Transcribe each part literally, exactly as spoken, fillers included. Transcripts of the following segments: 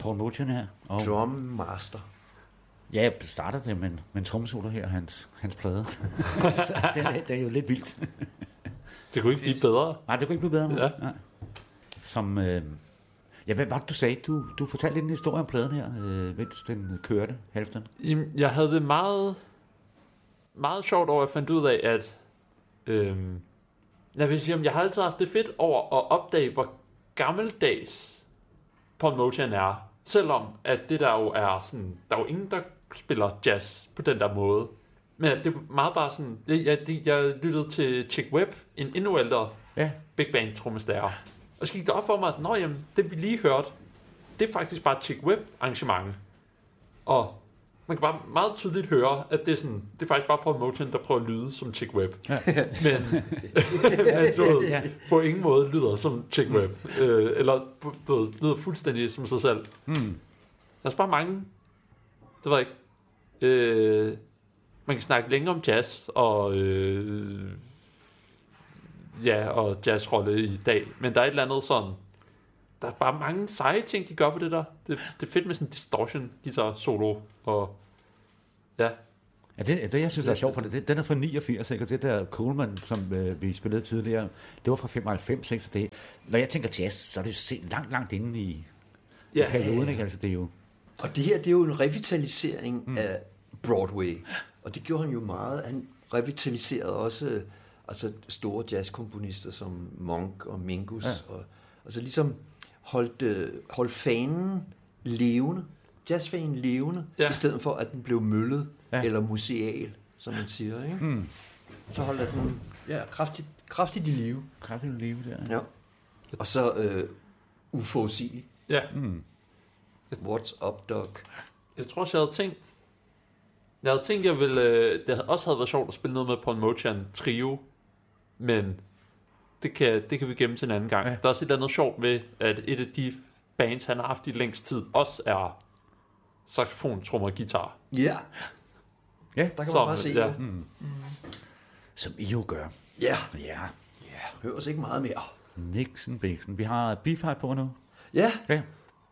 Paul Motian her. Og Drum Master. ja, jeg startede det med en, med en tromsolo her, hans, hans plade. Så det, er, det er jo lidt vildt. Det kunne ikke blive bedre. Nej, det kunne ikke blive bedre. Ja. Nej. Som, øh, ja, hvad var det, du sagde? Du, du fortalte lidt en historie om pladen her, øh, mens den kørte, halvdelen. Jamen, jeg havde det meget, meget sjovt over, at jeg fandt ud af, at øhm, jeg vil sige, jeg har altid haft det fedt over at opdage, hvor gammeldags Paul Motian er. Selvom at det der jo er sådan, der er jo ingen, der spiller jazz på den der måde. Men det er meget bare sådan, jeg, jeg, jeg lyttede til Chick Webb, en endnu ældre Ja. big band trommestager. Og så gik det op for mig, at nå, jamen, det vi lige hørte, det er faktisk bare et Chick Webb arrangement. Og man kan bare meget tydeligt høre, at det er, sådan, det er faktisk bare Paul Motian, der prøver at lyde som Chick Webb. Ja. Men, men du ved, Ja. på ingen måde lyder som Chick Webb. Øh, eller du ved, lyder fuldstændig som sig selv. Hmm. Der er bare mange, det ved jeg ikke. Øh, man kan snakke længe om jazz og øh, ja, og jazzrolle i dag, men der er et eller andet sådan, der er bare mange seje ting, de gør på det der. Det, det er fedt med sådan en distortion guitar solo og ja. Ja, det, det jeg synes, der er sjovt, for det, den er fra niogfirs, ikke? Og det der Coleman, som øh, vi spillede tidligere, det var fra femoghalvfems, ikke? Så det, når jeg tænker jazz, så er det jo set langt, langt inde i, Ja. i perioden, ikke? Altså, det er jo... Og det her, det er jo en revitalisering mm. af Broadway. Og det gjorde han jo meget. Han revitaliserede også altså store jazzkomponister som Monk og Mingus. Ja. Og, altså ligesom holdt, øh, holdt fanen levende, jazzfanen levende, Ja. i stedet for, at den blev møllet, Ja. eller museal, som man siger. Ikke? Mm. Så holdt den ja, kraftigt, kraftigt i live. Kraftigt liv der. Ja. Og så øh, uforudsigeligt. Ja. Mm. What's up, Doc? Jeg tror også, jeg havde tænkt, jeg havde tænkt, jeg ville, øh, det havde også havde været sjovt at spille noget med Paul Motian trio, men det kan, det kan vi gemme til en anden gang. Ja. Der er også et eller andet sjovt ved, at et af de bands, han har haft i længst tid, også er saxofon, trommer og guitar. Ja, Ja, der kan Som, man bare se ja. det. mm. Som I jo gør. Ja, Ja, høres ikke meget mere. Nixon Bixen. Vi har Beefheart på nu. Ja, Ja.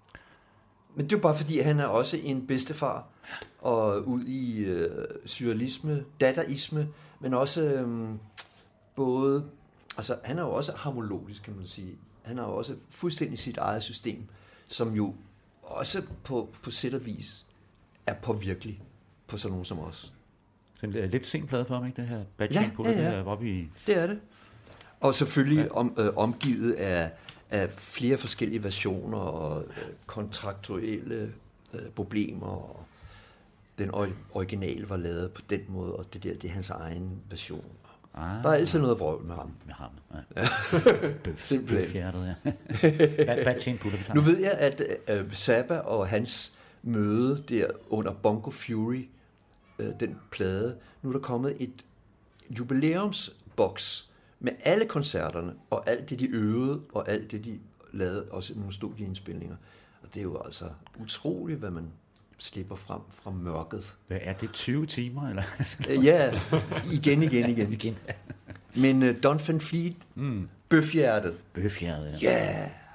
men det er jo bare fordi, han er også en bedstefar, og ud i øh, surrealisme, dadaisme, men også øh, både, altså han er jo også harmonisk, kan man sige. Han har jo også fuldstændig sit eget system, som jo også på, på sæt og vis er påvirkelig på sådan nogen som os. Så det er lidt sen plade for ham, ikke? Det her Bad Ja, Chain Puller, ja, ja. det her oppe i... Det er det. Og selvfølgelig ja. om, øh, omgivet af, af flere forskellige versioner og øh, kontraktuelle øh, problemer. Og den or- originale var lavet på den måde, og det der, det er hans egen version. Ah, Der er altid noget vrøvl med ham. med ham. Ja. Bøf, Simpelthen. bøfhjertet, ja. Bad, Bad Chain Puller, vi tager. Nu ved jeg, at øh, Zappa og hans møde der under Bongo Fury, øh, den plade, nu er der kommet et jubilæumsboks med alle koncerterne, og alt det, de øvede, og alt det, de lavede, også nogle studieindspilninger. Og det er jo altså utroligt, hvad man slipper frem fra mørket. Hvad er det, tyve timer, eller? Øh, ja, igen, igen, igen. Igen. Men uh, Don Van Fleet, Mm. bøfhjertet. Bøfhjertet, ja. Ja! Yeah.